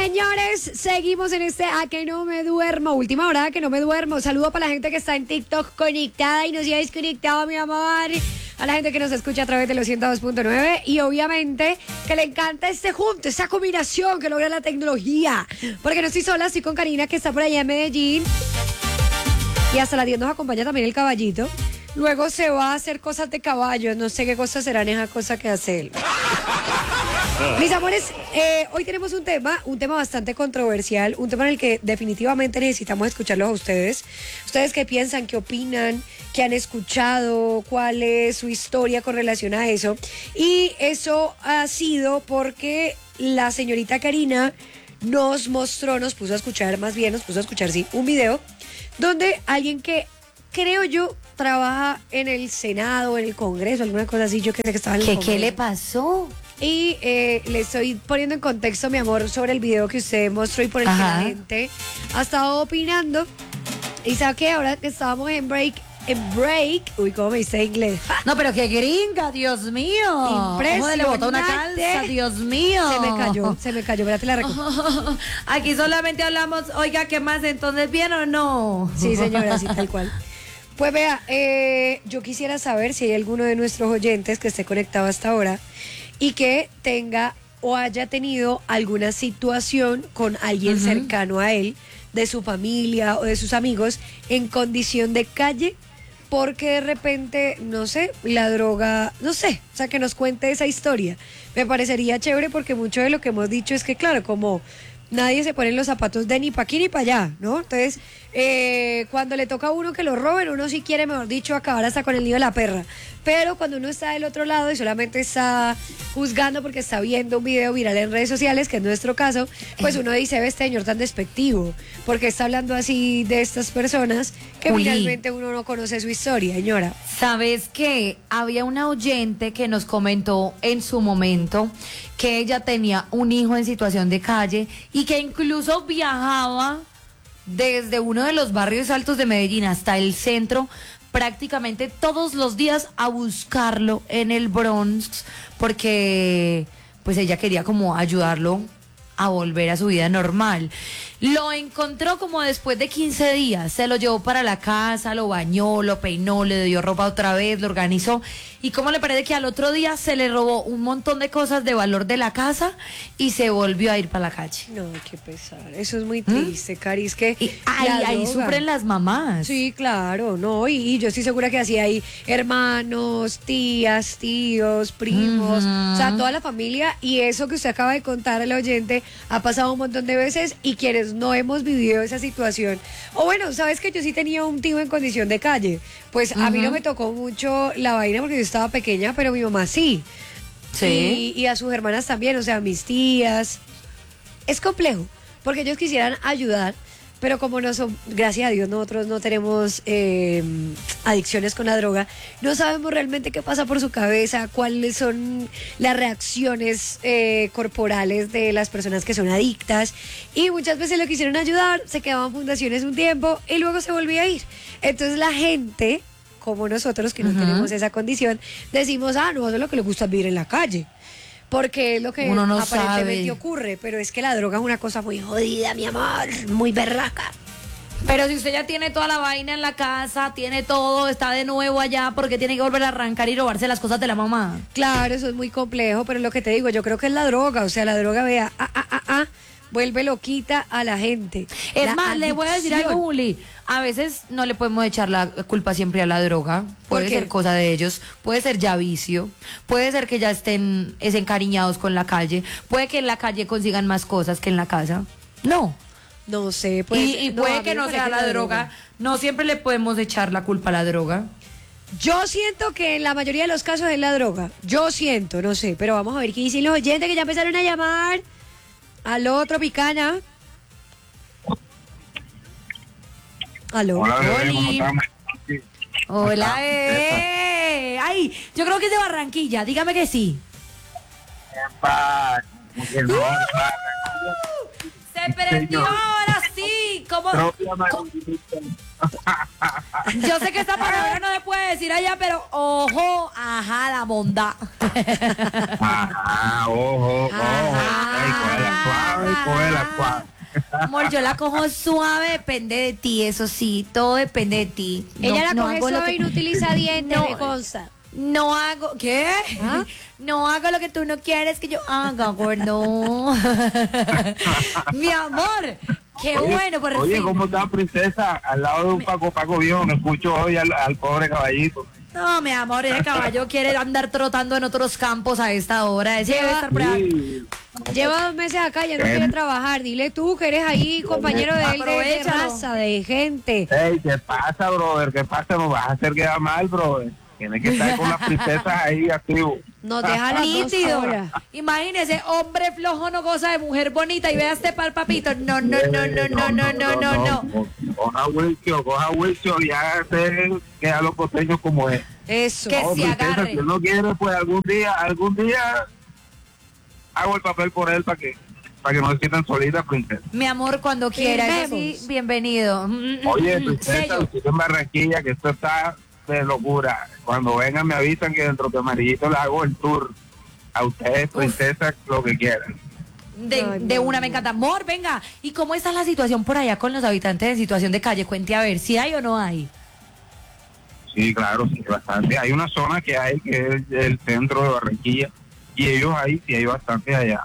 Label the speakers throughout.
Speaker 1: Señores, seguimos en este A que no me duermo. Última hora que no me duermo. Saludo para la gente que está en TikTok conectada y no se ha desconectado, mi amor. A la gente que nos escucha a través de los 102.9 y obviamente que le encanta este junto, esta combinación que logra la tecnología. Porque no estoy sola, estoy con Karina que está por allá en Medellín. Y hasta las 10 nos acompaña también el caballito. Luego se va a hacer cosas de caballos. No sé qué cosas serán esas cosas que hace él. Mis amores, hoy tenemos un tema bastante controversial, un tema en el que definitivamente necesitamos escucharlos a ustedes. Ustedes qué piensan, qué opinan, qué han escuchado, cuál es su historia con relación a eso. Y eso ha sido porque la señorita Karina nos puso a escuchar, sí, un video donde alguien que creo yo trabaja en el Senado, en el Congreso, alguna cosa así, yo que sé que estaba en el Congreso.
Speaker 2: ¿Qué le pasó?
Speaker 1: Y le estoy poniendo en contexto, mi amor, sobre el video que usted mostró y por el que la gente ha estado opinando. Y sabe que ahora que estábamos en break, uy, ¿cómo me dice inglés?
Speaker 2: No, pero qué gringa, Dios mío.
Speaker 1: Impresionante.
Speaker 2: Le botó una calza, Dios mío.
Speaker 1: Se me cayó, espérate la recojo.
Speaker 2: Aquí solamente hablamos, oiga, ¿qué más? Entonces, ¿bien o no?
Speaker 1: Sí, señora, así tal cual. Pues vea, yo quisiera saber si hay alguno de nuestros oyentes que esté conectado hasta ahora y que tenga o haya tenido alguna situación con alguien cercano a él, de su familia o de sus amigos, en condición de calle, porque de repente, no sé, la droga, no sé, o sea, que nos cuente esa historia. Me parecería chévere porque mucho de lo que hemos dicho es que, claro, como nadie se pone en los zapatos de ni pa' aquí ni pa' allá, ¿no? Entonces, cuando le toca a uno que lo roben, uno sí quiere, mejor dicho, acabar hasta con el nido de la perra. Pero cuando uno está del otro lado y solamente está juzgando porque está viendo un video viral en redes sociales, que es nuestro caso, pues uno dice, ve, este señor tan despectivo, porque está hablando así de estas personas que finalmente uno no conoce su historia, señora.
Speaker 2: ¿Sabes qué? Había una oyente que nos comentó en su momento que ella tenía un hijo en situación de calle y que incluso viajaba desde uno de los barrios altos de Medellín hasta el centro prácticamente todos los días a buscarlo en el Bronx porque pues ella quería como ayudarlo a volver a su vida normal. Lo encontró como después de 15 días, se lo llevó para la casa, lo bañó, lo peinó, le dio ropa otra vez, lo organizó. ¿Y cómo le parece que al otro día se le robó un montón de cosas de valor de la casa y se volvió a ir para la calle?
Speaker 1: No, qué pesar, eso es muy triste, Cari, es que
Speaker 2: ahí sufren las mamás.
Speaker 1: Sí, claro, no, y yo estoy segura que así hay hermanos, tías, tíos, primos, o sea, toda la familia, y eso que usted acaba de contar al oyente ha pasado un montón de veces, y quienes no hemos vivido esa situación, o bueno, sabes que yo sí tenía un tío en condición de calle, pues a mí no me tocó mucho la vaina porque yo estaba pequeña, pero mi mamá sí. Sí. Y a sus hermanas también, o sea, a mis tías. Es complejo, porque ellos quisieran ayudar, pero como no son, gracias a Dios, nosotros no tenemos adicciones con la droga, no sabemos realmente qué pasa por su cabeza, cuáles son las reacciones corporales de las personas que son adictas, y muchas veces lo quisieron ayudar, se quedaban fundaciones un tiempo y luego se volvía a ir. Entonces la gente, como nosotros que no tenemos esa condición, decimos, no, eso es lo que le gusta vivir en la calle. Porque es lo que
Speaker 2: uno no
Speaker 1: aparentemente
Speaker 2: sabe.
Speaker 1: Ocurre, pero es que la droga es una cosa muy jodida, mi amor, muy berraca.
Speaker 2: Pero si usted ya tiene toda la vaina en la casa, tiene todo, está de nuevo allá, ¿por qué tiene que volver a arrancar y robarse las cosas de la mamá?
Speaker 1: Claro, eso es muy complejo, pero lo que te digo, yo creo que es la droga, o sea, la droga, vea, vuelve loquita a la gente.
Speaker 2: Es más, le voy a decir algo, Juli. A veces no le podemos echar la culpa siempre a la droga. Puede ser cosa de ellos. Puede ser ya vicio. Puede ser que ya estén encariñados con la calle. Puede que en la calle consigan más cosas que en la casa.
Speaker 1: No sé.
Speaker 2: Y puede que no sea la droga. No siempre le podemos echar la culpa a la droga.
Speaker 1: Yo siento que en la mayoría de los casos es la droga. Yo siento, no sé. Pero vamos a ver qué dicen los oyentes que ya empezaron a llamar. Aló, Tropicana. Aló.
Speaker 3: Hola, bebé, ¿cómo estamos?
Speaker 2: Hola, Ay, yo creo que es de Barranquilla, dígame que sí.
Speaker 3: Epa,
Speaker 2: Se prendió ahora sí. ¿Cómo
Speaker 3: Propiamente.
Speaker 2: Yo sé que esta palabra no se puede decir allá, pero ojo, ajá, la bondad.
Speaker 3: Ajá, ojo, ojo. Ay, cógela suave, cógela suave.
Speaker 2: Amor, yo la cojo suave, depende de ti, eso sí, todo depende de ti.
Speaker 1: Ella la coge
Speaker 2: hago lo
Speaker 1: suave y no utiliza dientes,
Speaker 2: No.
Speaker 1: me consta.
Speaker 2: No hago, ¿qué?
Speaker 1: ¿Ah?
Speaker 2: No hago lo que tú no quieres que yo haga, gordo. Mi amor, qué bueno, por
Speaker 3: Oye,
Speaker 2: fin.
Speaker 3: ¿cómo está princesa? Al lado de un Paco viejo, no escucho hoy al pobre caballito.
Speaker 2: No, mi amor, ese caballo quiere andar trotando en otros campos a esta hora. Ese debe estar
Speaker 3: Sí.
Speaker 1: Lleva 2 meses acá, ya no quiere trabajar. Dile tú que eres ahí compañero de él, de
Speaker 2: Aprovechalo.
Speaker 1: raza, de gente.
Speaker 3: Ey, ¿qué pasa, brother? ¿Qué pasa? No vas a hacer quedar mal, brother. Tienes que estar con las princesas ahí activo.
Speaker 1: Nos deja las 2
Speaker 2: Nítido.
Speaker 1: horas.
Speaker 2: Imagínese, hombre flojo no goza de mujer bonita y vea este pal papito. No, no, no, no, no, no, no, no, no.
Speaker 3: Coja Wilson y hágase que a los costeños como es.
Speaker 1: Eso.
Speaker 2: Que se
Speaker 3: princesa,
Speaker 2: agarre.
Speaker 3: si él no quiere, pues algún día hago el papel por él para que no se sientan solitas, princesa.
Speaker 2: Mi amor, cuando quiera, eso sí,
Speaker 1: Firmemos.
Speaker 2: bienvenido.
Speaker 3: Oye, princesa,
Speaker 2: Sello.
Speaker 3: usted en Barranquilla, que esto está de locura. Cuando vengan me avisan que dentro de Amarillito le hago el tour. A ustedes, princesa, lo que quieran.
Speaker 2: De una, me encanta. Amor, venga. ¿Y cómo está la situación por allá con los habitantes en situación de calle? Cuente a ver, si hay o no hay.
Speaker 3: Sí, claro, sí, bastante. Hay una zona que hay, que es el centro de Barranquilla, y ellos ahí, sí hay bastante allá.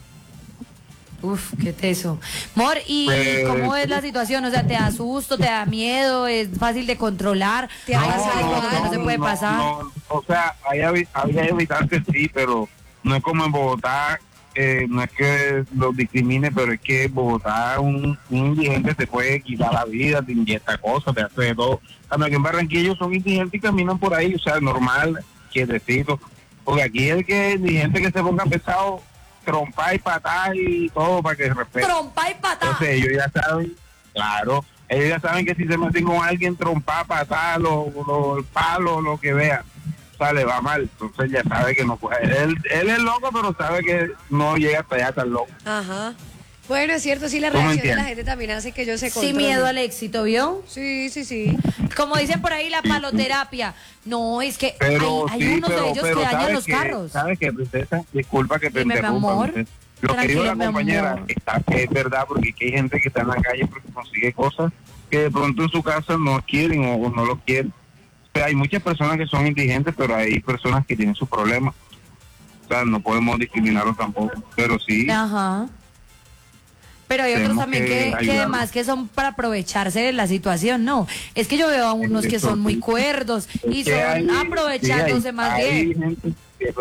Speaker 2: Uf, qué teso. Amor, ¿y
Speaker 3: Pues,
Speaker 2: cómo es la situación? O sea, ¿te da susto, te da miedo, es fácil de controlar?
Speaker 1: Te
Speaker 2: ¿Hay
Speaker 1: pasa algo
Speaker 2: cosas que no se puede pasar?
Speaker 3: no. O sea, había habitantes sí, pero no es como en Bogotá, no es que los discrimine, pero es que en Bogotá un indigente te puede quitar la vida, te inyecta cosas, te hace de todo. Cuando aquí en Barranquilla son indigentes y caminan por ahí, o sea, normal, quietecito. Porque aquí el que indigente que se ponga pesado, trompa y patada y todo para que respete.
Speaker 2: Trompa y patada.
Speaker 3: Entonces ellos ya saben, claro, ellos ya saben que si se meten con alguien, trompa, patada, el palo, lo que vea, o sea, le va mal. Entonces ya sabe que no puede. Él es loco, pero sabe que no llega hasta allá tan loco.
Speaker 1: Ajá. Bueno, es cierto, sí, la
Speaker 3: ¿Tú me
Speaker 1: reacción de la
Speaker 3: entiendes?
Speaker 1: gente también hace que yo se controle.
Speaker 2: Sin miedo al éxito, ¿vio?
Speaker 1: Sí, sí, sí.
Speaker 2: Como dicen por ahí, la paloterapia. No, es que
Speaker 3: Pero
Speaker 2: hay
Speaker 3: sí,
Speaker 2: unos de ellos que dañan
Speaker 3: ¿sabes
Speaker 2: los
Speaker 3: qué?
Speaker 2: carros.
Speaker 3: ¿Sabes qué, princesa? Disculpa que te
Speaker 2: Dime, mi
Speaker 3: interrumpa.
Speaker 2: amor.
Speaker 3: Princesa. Lo que
Speaker 2: Tranquila,
Speaker 3: dijo la
Speaker 2: mi
Speaker 3: compañera
Speaker 2: amor.
Speaker 3: es verdad, porque aquí hay gente que está en la calle porque consigue cosas que de pronto en su casa no quieren o no lo quieren. O sea, hay muchas personas que son indigentes, pero hay personas que tienen sus problemas. O sea, no podemos discriminarlos tampoco. Pero sí,
Speaker 2: Ajá. Pero hay otros
Speaker 3: Tenemos
Speaker 2: también
Speaker 3: que
Speaker 2: que
Speaker 3: ayudarlos.
Speaker 2: además que son para aprovecharse de la situación, no. Es que yo veo a unos que son muy cuerdos y
Speaker 3: es que
Speaker 2: son
Speaker 3: hay-
Speaker 2: aprovechándose
Speaker 3: sí,
Speaker 2: más
Speaker 3: hay
Speaker 2: bien.
Speaker 3: gente que-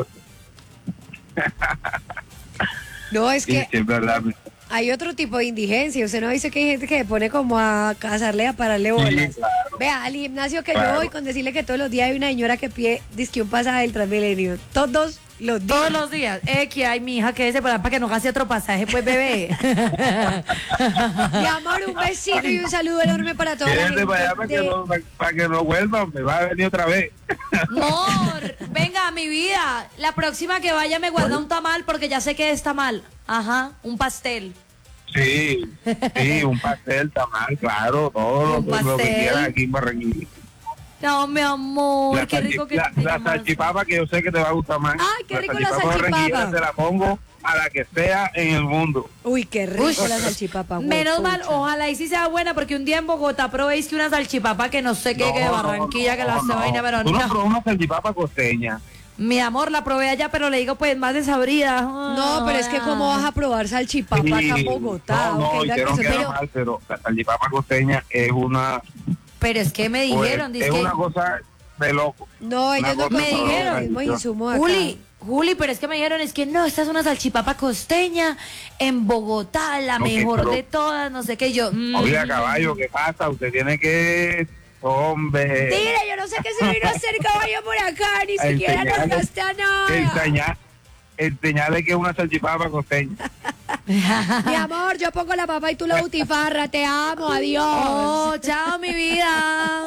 Speaker 1: No, es
Speaker 3: sí,
Speaker 1: que
Speaker 3: sí, es verdad.
Speaker 1: hay otro tipo de indigencia. Usted no dice que hay gente que se pone como a cazarle, a pararle bolas.
Speaker 3: claro.
Speaker 1: Vea, al gimnasio que yo
Speaker 3: Claro.
Speaker 1: voy con decirle que todos los días hay una señora que pide disque un pasaje del Transmilenio. Todos los días.
Speaker 2: Todos los días. Que hay mi hija que debe separar para que no gaste otro pasaje, pues bebé.
Speaker 1: Mi amor, un besito y un saludo enorme para toda la
Speaker 3: Quédate
Speaker 1: gente.
Speaker 3: para allá para que no vuelvan, me va a venir otra vez.
Speaker 2: Amor, venga, mi vida. La próxima que vaya me guarda un tamal porque ya sé que es tamal. Ajá, un pastel.
Speaker 3: Sí, un pastel, tamal, claro, todo
Speaker 2: Un
Speaker 3: lo que
Speaker 2: pastel.
Speaker 3: quieras aquí en Barranquilla.
Speaker 2: No, mi amor, qué rico que te
Speaker 3: la
Speaker 2: llamas.
Speaker 3: salchipapa que yo sé que te va a gustar más.
Speaker 1: Ay, qué rico la
Speaker 3: salchipapa barranquillera
Speaker 1: salchipapa.
Speaker 3: te la pongo a la que sea en el mundo.
Speaker 1: Uy, qué rico
Speaker 2: Uy,
Speaker 1: la salchipapa.
Speaker 2: Menos mal,
Speaker 1: huepucha.
Speaker 2: ojalá y sí sea buena, porque un día en Bogotá probéis que una salchipapa que no sé qué, que de Barranquilla, que la hace vaina, pero
Speaker 3: Tú no
Speaker 2: no.
Speaker 3: probas una salchipapa costeña.
Speaker 2: Mi amor, la probé allá, pero le digo pues más desabrida.
Speaker 1: No, pero es que cómo vas a probar salchipapa acá en Bogotá.
Speaker 3: No,
Speaker 1: Ok,
Speaker 3: hicieron
Speaker 1: que-
Speaker 3: quedar
Speaker 1: pero-
Speaker 3: mal, pero la salchipapa costeña es una,
Speaker 2: Pero es que me dijeron,
Speaker 3: pues, es
Speaker 2: dizque,
Speaker 3: una cosa de loco.
Speaker 1: No, ellos no
Speaker 3: cosa
Speaker 2: me dijeron,
Speaker 1: consiguen los mismos insumos acá.
Speaker 2: Juli, pero es que me dijeron, es que no, esta es una salchipapa costeña en Bogotá, la
Speaker 3: Ok,
Speaker 2: mejor
Speaker 3: pero-
Speaker 2: de todas, no sé qué, yo.
Speaker 3: Oiga, caballo, ¿qué pasa? Usted tiene que... Hombre...
Speaker 1: Mire, yo no sé qué se vino a hacer caballo por acá, ni
Speaker 3: A
Speaker 1: siquiera nos
Speaker 3: enseñarle-
Speaker 1: gasta nada.
Speaker 3: Enseñarle que es una salchipapa costeña.
Speaker 1: Mi amor, yo pongo la papa y tú la butifarra, te amo, adiós.
Speaker 2: Oh, chao, mi vida.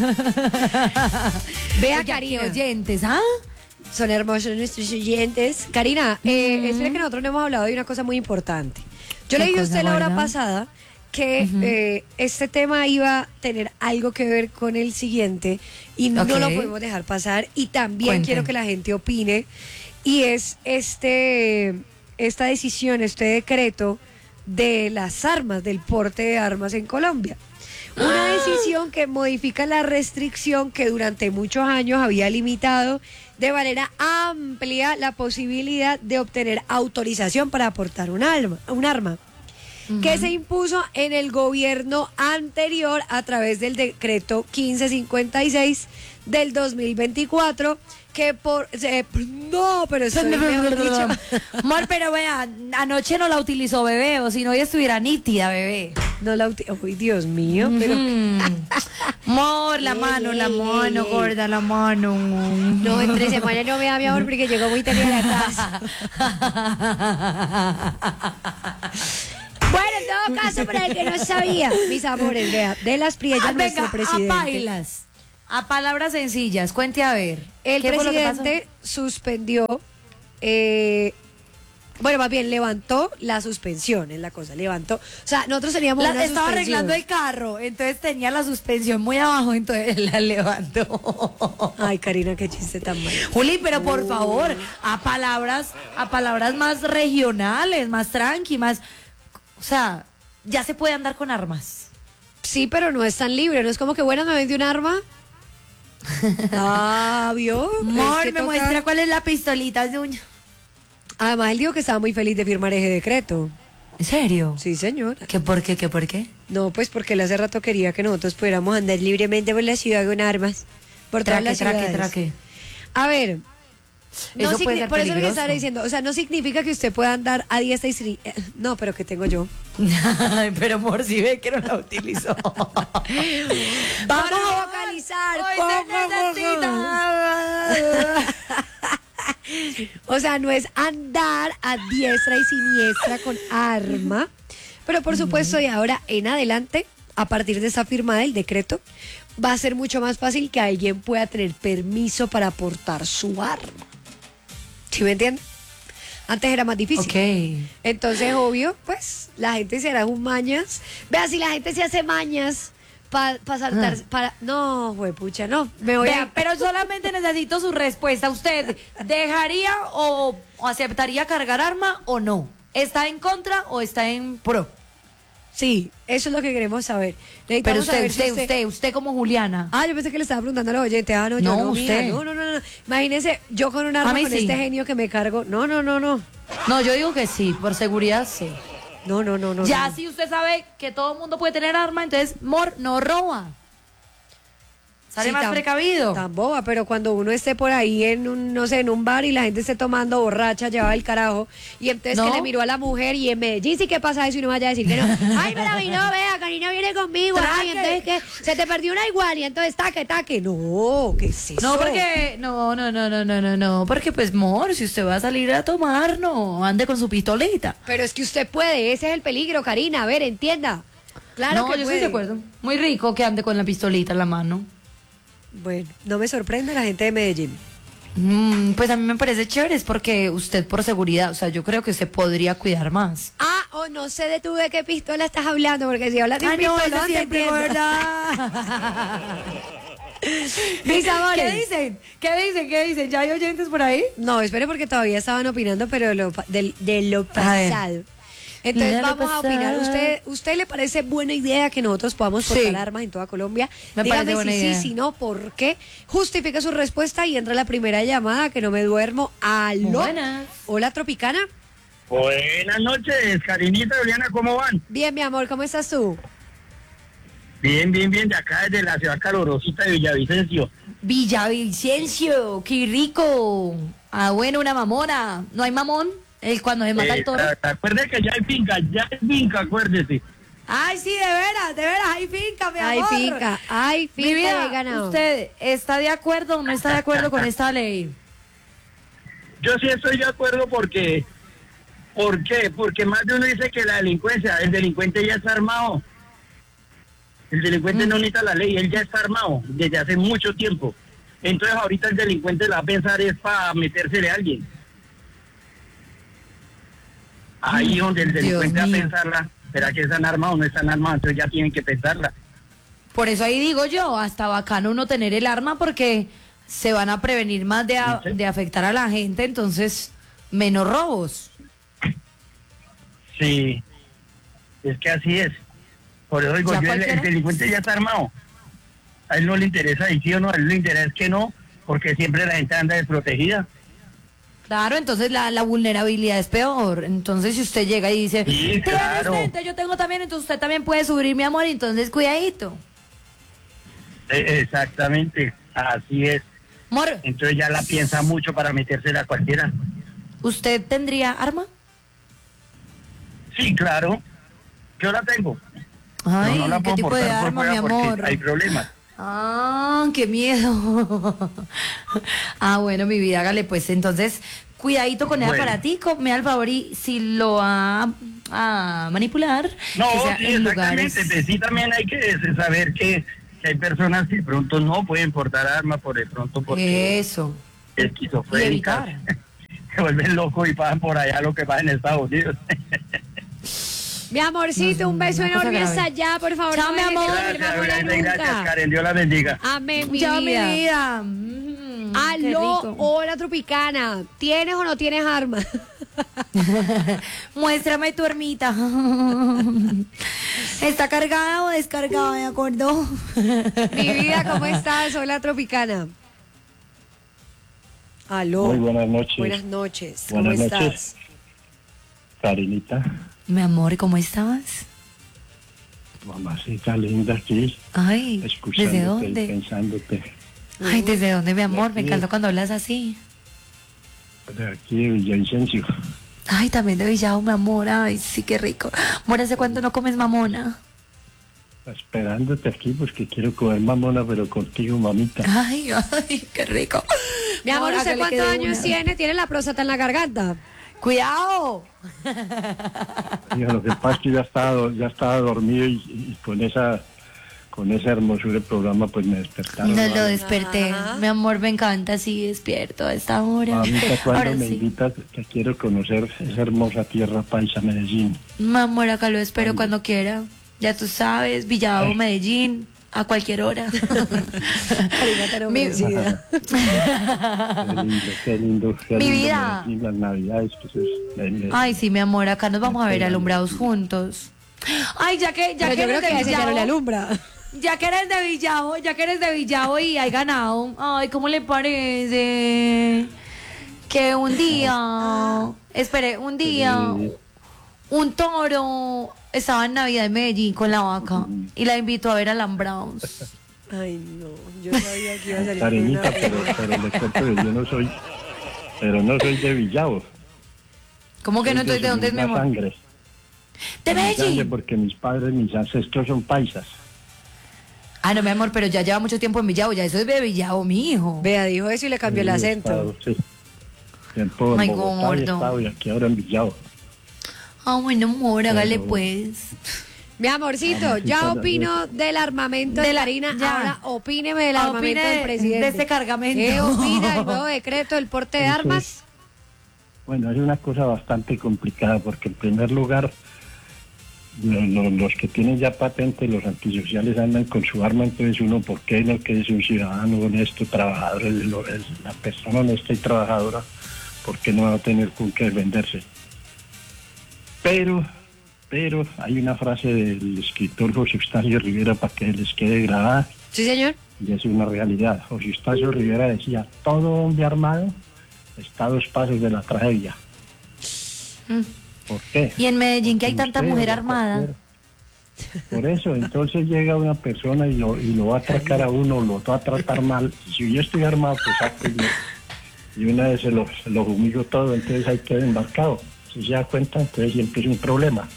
Speaker 1: Vea,
Speaker 2: Oiga,
Speaker 1: Karina.
Speaker 2: qué oyentes, ¿ah?
Speaker 1: Son hermosos nuestros oyentes. Karina, espera que nosotros no hemos hablado de una cosa muy importante. Yo
Speaker 2: ¿Qué
Speaker 1: le dije a
Speaker 2: cosa,
Speaker 1: usted la hora
Speaker 2: verdad?
Speaker 1: pasada que este tema iba a tener algo que ver con el siguiente y no
Speaker 2: Ok.
Speaker 1: lo podemos dejar pasar. Y también
Speaker 2: Cuente.
Speaker 1: quiero que la gente opine. Y es esta decisión, este decreto de las armas, del porte de armas en Colombia. Una decisión que modifica la restricción que durante muchos años había limitado de manera amplia la posibilidad de obtener autorización para portar un arma, que se impuso en el gobierno anterior a través del decreto 1556 del 2024, que no, pero estoy mejor dicho.
Speaker 2: Amor, pero vea, anoche no la utilizó bebé, o si no, ella estuviera nítida, bebé.
Speaker 1: No la uy, Dios mío, pero
Speaker 2: Amor, la mano, gorda, la mano.
Speaker 1: no, entre semana no me da, mi amor, porque llegó muy tarde a la casa. Bueno, en todo caso, para el que no sabía, mis amores, vea, de las Priellas, nuestro
Speaker 2: Venga, a
Speaker 1: presidente.
Speaker 2: bailas. A palabras sencillas, cuente a ver.
Speaker 1: El
Speaker 2: ¿Qué fue lo que
Speaker 1: presidente suspendió, bueno, más bien levantó la suspensión, es la cosa, levantó. O sea, nosotros teníamos una
Speaker 2: estaba
Speaker 1: suspensión.
Speaker 2: arreglando el carro, entonces tenía la suspensión muy abajo, entonces la levantó.
Speaker 1: Ay, Karina, qué chiste tan malo.
Speaker 2: Juli, pero por favor, a palabras más regionales, más tranqui, más, o sea, ya se puede andar con armas.
Speaker 1: Sí, pero no es tan libre, no es como que, bueno, me vende un arma. Ah, ¿vio?
Speaker 2: Amor,
Speaker 1: Es que
Speaker 2: me
Speaker 1: toca-
Speaker 2: muestra cuál es la pistolita de uña.
Speaker 1: Además, él dijo que estaba muy feliz de firmar ese decreto.
Speaker 2: ¿En serio?
Speaker 1: Sí, señora.
Speaker 2: ¿Qué por qué? ¿Qué por qué?
Speaker 1: No, pues porque él hace rato quería que nosotros pudiéramos andar libremente por la ciudad con armas. Por todas las ciudades.
Speaker 2: Traque.
Speaker 1: A ver, no
Speaker 2: Eso puede ser
Speaker 1: por eso que
Speaker 2: peligroso.
Speaker 1: estaba diciendo, o sea, no significa que usted pueda andar a diestra y no, pero que tengo yo.
Speaker 2: Ay, pero amor, si ve que no la utilizó.
Speaker 1: Vamos a vocalizar.
Speaker 2: Hoy
Speaker 1: ¿Cómo?
Speaker 2: se necesita.
Speaker 1: O sea, no es andar a diestra y siniestra con arma, pero por supuesto de ahora en adelante, a partir de esta firma del decreto, va a ser mucho más fácil que alguien pueda tener permiso para portar su arma. ¿Sí me entienden? Antes era más difícil.
Speaker 2: Ok.
Speaker 1: Entonces, obvio, pues la gente se hará un mañas. Vea, si la gente se hace mañas para saltar, para... No, pucha, no. Me voy
Speaker 2: Vea,
Speaker 1: a...
Speaker 2: pero solamente necesito su respuesta. ¿Usted dejaría o aceptaría cargar arma o no? ¿Está en contra o está en pro?
Speaker 1: Sí, eso es lo que queremos saber.
Speaker 2: Pero
Speaker 1: Necesitamos saber si
Speaker 2: usted como Juliana.
Speaker 1: Ah, yo pensé que le estaba preguntando a la oyente. Ah, no, yo
Speaker 2: No,
Speaker 1: no, mija,
Speaker 2: usted.
Speaker 1: no. Imagínese, yo con un arma
Speaker 2: A mí
Speaker 1: con
Speaker 2: sí.
Speaker 1: este genio que me cargo. No.
Speaker 2: No, yo digo que sí, por seguridad sí.
Speaker 1: No.
Speaker 2: Ya
Speaker 1: no.
Speaker 2: si usted sabe que todo el mundo puede tener arma, entonces, mor, no roba. Sale
Speaker 1: Sí,
Speaker 2: más precavido.
Speaker 1: Tan boba, pero cuando uno esté por ahí en un, no sé, en un bar y la gente esté tomando borracha, llevaba el carajo, y entonces
Speaker 2: No.
Speaker 1: que le miró a la mujer y en Medellín sí que pasa eso y no vaya a decir que no. Ay, pero a mí no, vea, Karina viene conmigo. Ay,
Speaker 2: Traque.
Speaker 1: entonces que se te perdió una igual y entonces taque. No, ¿qué es eso?
Speaker 2: No, porque, no, porque pues, mor, si usted va a salir a tomar, no, ande con su pistolita.
Speaker 1: Pero es que usted puede, ese es el peligro, Karina, a ver, entienda. Claro
Speaker 2: no,
Speaker 1: que
Speaker 2: yo
Speaker 1: puede.
Speaker 2: estoy de acuerdo. Muy rico que ande con la pistolita en la mano.
Speaker 1: Bueno, no me sorprende la gente de Medellín.
Speaker 2: Pues a mí me parece chévere, es porque usted por seguridad, o sea, yo creo que usted podría cuidar más.
Speaker 1: Ah, o no sé de tú de qué pistola estás hablando, porque si hablas de un
Speaker 2: Ah, no,
Speaker 1: pistolón,
Speaker 2: eso
Speaker 1: te
Speaker 2: siempre,
Speaker 1: entiendo.
Speaker 2: ¿verdad?
Speaker 1: Mis amores.
Speaker 2: ¿Qué dicen? ¿Ya hay oyentes por ahí?
Speaker 1: No, espere porque todavía estaban opinando, pero de lo pasado. Entonces
Speaker 2: De lo
Speaker 1: vamos a opinar.
Speaker 2: pasado.
Speaker 1: ¿Usted le parece buena idea que nosotros podamos portar
Speaker 2: Sí.
Speaker 1: armas en toda Colombia?
Speaker 2: Me
Speaker 1: Dígame
Speaker 2: parece buena
Speaker 1: si
Speaker 2: idea.
Speaker 1: sí, si no, ¿por qué? Justifica su respuesta y entra la primera llamada, que no me duermo. ¡Aló!
Speaker 2: Buenas.
Speaker 1: Hola, Tropicana.
Speaker 3: Buenas noches, Karinita, Juliana, ¿cómo van?
Speaker 1: Bien, mi amor, ¿cómo estás tú?
Speaker 3: Bien, de acá desde la ciudad calorosita de Villavicencio.
Speaker 2: Villavicencio, qué rico. Ah, bueno, una mamona. ¿No hay mamón? Cuando se mata el toro.
Speaker 3: Acuérdese que ya hay finca, acuérdese.
Speaker 2: Ay, sí, de veras, hay finca, mi
Speaker 1: Hay
Speaker 2: amor.
Speaker 1: finca
Speaker 2: Mi vida,
Speaker 1: de ganado.
Speaker 2: ¿usted está de acuerdo o no está de acuerdo con esta ley?
Speaker 3: Yo sí estoy de acuerdo porque... ¿Por qué? Porque más de uno dice que la delincuencia, el delincuente ya está armado. El delincuente no necesita la ley, él ya está armado desde hace mucho tiempo. Entonces ahorita el delincuente la va a pensar es para metérsele a alguien. Ahí donde el
Speaker 2: Dios
Speaker 3: delincuente va a
Speaker 2: mío.
Speaker 3: pensarla,
Speaker 4: ¿será que están armados o no están armados? Entonces ya tienen que pensarla.
Speaker 2: Por eso ahí digo yo, hasta bacano uno tener el arma porque se van a prevenir más de afectar a la gente, entonces menos robos.
Speaker 4: Sí, es que así es. Por eso digo,
Speaker 2: ¿Ya
Speaker 4: el
Speaker 2: cualquiera?
Speaker 4: delincuente ya está armado. A él no le interesa y sí o no, a él le interesa que no, porque siempre la gente anda desprotegida.
Speaker 2: Claro, entonces la vulnerabilidad es peor. Entonces si usted llega y dice,
Speaker 4: Sí,
Speaker 2: "¿Tienes
Speaker 4: claro.
Speaker 2: usted? Yo tengo también, entonces usted también puede subir, mi amor, entonces cuidadito.
Speaker 4: Exactamente, así es.
Speaker 2: Amor,
Speaker 4: Entonces ya la piensa mucho para metérsela a cualquiera.
Speaker 2: ¿usted tendría arma?
Speaker 4: Sí, claro, yo la tengo.
Speaker 2: Ay,
Speaker 4: No, no la
Speaker 2: ¿qué
Speaker 4: puedo
Speaker 2: tipo de
Speaker 4: portar por
Speaker 2: arma,
Speaker 4: fuera
Speaker 2: mi
Speaker 4: porque
Speaker 2: amor?
Speaker 4: hay problemas.
Speaker 2: Ah, qué miedo. Ah, bueno, mi vida, hágale pues. Entonces, cuidadito con el
Speaker 4: Bueno.
Speaker 2: aparatico. Me da el favor y si lo va a manipular,
Speaker 4: No,
Speaker 2: que sea
Speaker 4: sí,
Speaker 2: en
Speaker 4: exactamente.
Speaker 2: lugares...
Speaker 4: Pues sí, también hay que saber que hay personas que de pronto no pueden portar armas por de pronto porque
Speaker 2: Eso.
Speaker 4: esquizofrénicas
Speaker 2: Y evitar.
Speaker 4: se vuelven locos y pasan por allá lo que pasa en Estados Unidos.
Speaker 1: Mi amorcito, un beso
Speaker 2: Una cosa
Speaker 1: enorme
Speaker 2: grave.
Speaker 1: hasta allá, por favor.
Speaker 2: Chao,
Speaker 1: no
Speaker 2: mi
Speaker 1: dejes de
Speaker 2: amor.
Speaker 1: comer
Speaker 4: Gracias,
Speaker 1: mamona
Speaker 4: gracias,
Speaker 1: nunca.
Speaker 4: Karen. Dios la bendiga.
Speaker 1: Amén, mi
Speaker 2: Chao, mi
Speaker 1: vida.
Speaker 2: vida. Qué
Speaker 1: Aló,
Speaker 2: rico.
Speaker 1: hola Tropicana. ¿Tienes o no tienes arma?
Speaker 2: Muéstrame tu ermita. ¿Está cargada o descargada, de acuerdo?
Speaker 1: Mi vida, ¿cómo estás? Hola Tropicana. Aló.
Speaker 5: Muy buenas noches.
Speaker 1: Buenas noches. ¿Cómo
Speaker 5: Buenas
Speaker 1: estás?
Speaker 5: noches. Karenita,
Speaker 2: Mi amor, ¿cómo estabas?
Speaker 5: mamacita linda aquí,
Speaker 2: Ay,
Speaker 5: escuchándote
Speaker 2: ¿desde
Speaker 5: y
Speaker 2: dónde?
Speaker 5: pensándote.
Speaker 2: Ay, ¿desde dónde, mi amor? Me
Speaker 5: aquí.
Speaker 2: encanta cuando hablas así.
Speaker 5: De aquí de Villavicencio.
Speaker 2: Ay, también de Villao, mi amor. Ay, sí, qué rico. Amor, ¿hace cuánto no comes mamona?
Speaker 5: Esperándote aquí, pues que quiero comer mamona, pero contigo, mamita.
Speaker 2: Ay, ay, qué rico.
Speaker 1: Mi amor, ¿usted
Speaker 2: hágale que
Speaker 1: cuántos
Speaker 2: de
Speaker 1: años
Speaker 2: una.
Speaker 1: tiene? ¿Tiene la próstata en la garganta?
Speaker 2: ¡Cuidado!
Speaker 5: Mira, lo que pasa es que ya estaba dormido y con esa hermosura del programa, pues me despertaron.
Speaker 2: No lo
Speaker 5: Mamita,
Speaker 2: desperté.
Speaker 1: Ajá.
Speaker 2: Mi amor, me encanta así despierto a esta hora.
Speaker 5: cuando
Speaker 2: Ahora
Speaker 5: me
Speaker 2: sí.
Speaker 5: invitas, que quiero conocer esa hermosa tierra paisa, Medellín.
Speaker 2: Mi amor, acá lo espero cuando quiera. Ya tú sabes, Villao, Medellín, a cualquier hora. Mi-
Speaker 5: Qué lindo, qué
Speaker 2: Mi
Speaker 5: lindo
Speaker 2: vida.
Speaker 5: Medellín, las navidades, pues es...
Speaker 2: Ay, sí, mi amor, acá nos vamos a ver alumbrados juntos. Ay, ya que
Speaker 1: Pero yo creo
Speaker 2: eres de
Speaker 1: que a ese ya no le
Speaker 2: Villao,
Speaker 1: alumbra.
Speaker 2: ya que eres de Villao y hay ganado. Ay, ¿cómo le parece? Que un día, espere, un día,
Speaker 5: Sí.
Speaker 2: un toro estaba en Navidad en Medellín con la vaca y la invitó a ver alambrados.
Speaker 1: Ay, no. Yo sabía que iba a salir con
Speaker 5: Karenita,
Speaker 1: una
Speaker 5: pero le cuento que yo no soy de Villavo.
Speaker 2: ¿Cómo que no?
Speaker 5: Soy
Speaker 2: Entonces, ¿de dónde es mi
Speaker 5: misma
Speaker 2: amor?
Speaker 5: sangre.
Speaker 2: De
Speaker 5: Mi sangre,
Speaker 2: Medellín.
Speaker 5: porque mis ancestros son paisas.
Speaker 2: Ah, no, mi amor, pero ya lleva mucho tiempo en Villavo, ya eso es de Villavo, mi hijo.
Speaker 1: Vea, dijo eso y le cambió el
Speaker 5: He
Speaker 1: acento.
Speaker 5: estado, sí. Tiempo en
Speaker 2: Ay,
Speaker 5: Bogotá he
Speaker 2: gordo.
Speaker 5: estado y aquí ahora en Villavo.
Speaker 2: Ah, bueno, amor, hágale
Speaker 5: Pero-
Speaker 2: pues.
Speaker 1: Mi amorcito,
Speaker 5: Amorcito,
Speaker 1: ya
Speaker 5: la
Speaker 1: opino del armamento de la harina.
Speaker 2: ya.
Speaker 1: Ahora opíneme del armamento
Speaker 2: Opine
Speaker 1: del presidente.
Speaker 2: de este cargamento.
Speaker 1: ¿Qué opina del nuevo decreto del porte de
Speaker 5: Eso
Speaker 1: armas?
Speaker 5: Bueno, es una cosa bastante complicada porque en primer lugar los que tienen ya patente, los antisociales andan con su arma, entonces uno, ¿por qué no? Que es un ciudadano honesto, trabajador, la persona honesta y trabajadora, ¿por qué no va a tener con qué defenderse? Pero hay una frase del escritor José Eustacio Rivera para que les quede grabada,
Speaker 1: Sí, señor.
Speaker 5: y es una realidad. José Eustacio Rivera decía, todo hombre armado está a 2 pasos de la tragedia.
Speaker 2: Mm.
Speaker 5: ¿Por qué?
Speaker 2: Y en Medellín, que hay tanta
Speaker 5: Usted,
Speaker 2: mujer
Speaker 5: la
Speaker 2: armada.
Speaker 5: cualquiera. Por eso, entonces llega una persona y lo va a atracar a uno, lo va a tratar mal. Si yo estoy armado, pues saco y una vez se lo humillo todo, entonces ahí queda embarcado. Si se da cuenta, entonces sí empieza un problema.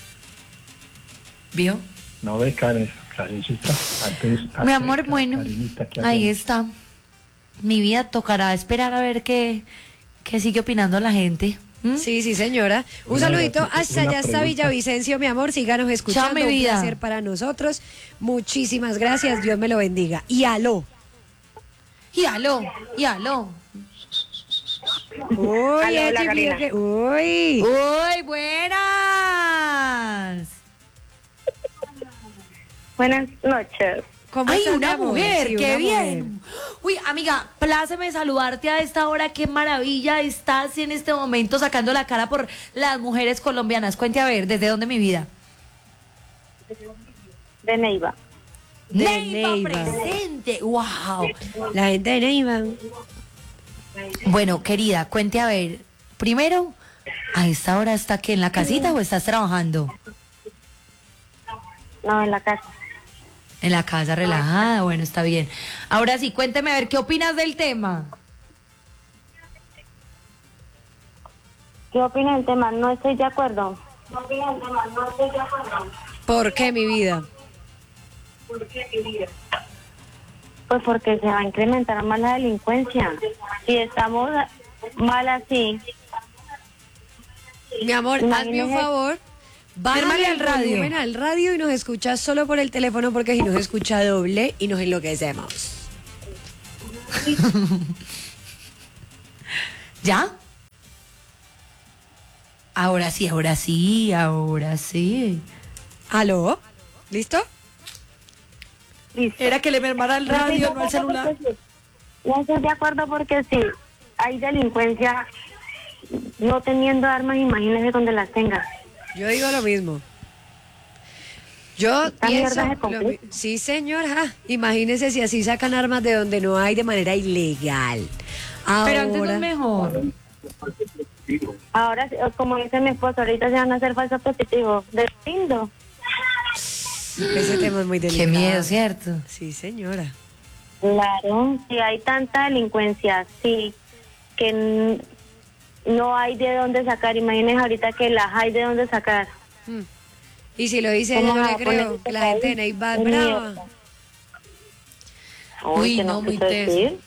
Speaker 2: ¿Vio?
Speaker 5: ¿No ve, Karencita?
Speaker 2: Mi amor, bueno,
Speaker 5: Karenita, ¿qué
Speaker 2: ahí
Speaker 5: hacemos?
Speaker 2: está. Mi vida tocará esperar a ver qué sigue opinando la gente. ¿Mm?
Speaker 1: Sí, sí, señora. Un
Speaker 5: Una-
Speaker 1: saludito hasta
Speaker 5: una
Speaker 1: allá, hasta
Speaker 5: pregunta.
Speaker 1: Villavicencio, mi amor. Síganos escuchando.
Speaker 2: Chao, mi
Speaker 1: Un
Speaker 2: vida.
Speaker 1: placer para nosotros. Muchísimas gracias. Dios me lo bendiga. Y aló.
Speaker 2: Y aló, y aló.
Speaker 1: Uy,
Speaker 6: Aló,
Speaker 1: Echi,
Speaker 6: la Karina.
Speaker 1: uy.
Speaker 2: ¡Uy, buenas!
Speaker 6: Buenas noches.
Speaker 1: ¿Cómo
Speaker 2: ¡Ay,
Speaker 1: estás, mi
Speaker 2: una
Speaker 1: amor?
Speaker 2: mujer!
Speaker 1: Sí,
Speaker 2: ¡Qué
Speaker 1: una
Speaker 2: bien! Uy, amiga, pláceme saludarte a esta hora. ¡Qué maravilla! Estás en este momento sacando la cara por las mujeres colombianas. Cuente a ver, ¿desde dónde mi vida?
Speaker 6: De Neiva.
Speaker 1: De
Speaker 2: Neiva
Speaker 1: Neiva.
Speaker 2: presente. ¡Wow!
Speaker 1: La gente de Neiva.
Speaker 2: Bueno, querida, cuente a ver. Primero, ¿a esta hora está que en la casita o estás trabajando?
Speaker 6: No, en la casa.
Speaker 2: En la casa, relajada. Bueno, está bien. Ahora sí, cuénteme a ver, ¿qué opinas del tema?
Speaker 6: ¿Qué opina del tema? No estoy de acuerdo.
Speaker 1: ¿Por qué, mi vida?
Speaker 6: Pues porque se va a incrementar más la delincuencia. Si estamos mal así,
Speaker 1: Mi amor, hazme un
Speaker 6: Imagínese-
Speaker 1: favor. Bájale
Speaker 2: Fírmale
Speaker 1: al
Speaker 2: al radio.
Speaker 1: volumen al radio y nos escuchas solo por el teléfono porque si nos escucha doble y nos enloquecemos.
Speaker 2: ¿Ya? Ahora sí, ahora sí, ahora sí.
Speaker 1: ¿Aló? ¿Listo?
Speaker 6: listo.
Speaker 2: Era que le mermara el radio, no el celular.
Speaker 6: No estoy de acuerdo porque si hay delincuencia no teniendo armas, imagínese donde las tenga.
Speaker 1: Yo digo lo mismo. Yo
Speaker 6: Esta
Speaker 1: pienso...
Speaker 6: mierda se complica.
Speaker 1: Sí, señora. Imagínese si así sacan armas de donde no hay de manera ilegal.
Speaker 2: Pero antes no
Speaker 1: Ahora-
Speaker 2: es mejor.
Speaker 6: Ahora, como dice mi esposo, ahorita se van a hacer falsos positivos. De lindo.
Speaker 1: Ese tema es muy
Speaker 2: Qué
Speaker 1: delicado.
Speaker 2: miedo, ¿cierto?
Speaker 1: Sí, señora.
Speaker 6: Claro, si hay tanta delincuencia, sí, que no hay de dónde sacar. Imagínense ahorita que las hay de dónde sacar.
Speaker 1: Y si lo dice
Speaker 6: ¿Cómo
Speaker 1: ella, yo
Speaker 6: va
Speaker 1: le
Speaker 6: a
Speaker 1: creo
Speaker 6: poner
Speaker 1: que la
Speaker 6: este
Speaker 1: gente de
Speaker 6: país?
Speaker 1: Neiva es
Speaker 6: Es
Speaker 1: brava.
Speaker 6: mierda.
Speaker 2: Uy,
Speaker 6: que
Speaker 2: no, muy
Speaker 6: quiso
Speaker 2: teso.
Speaker 6: decir.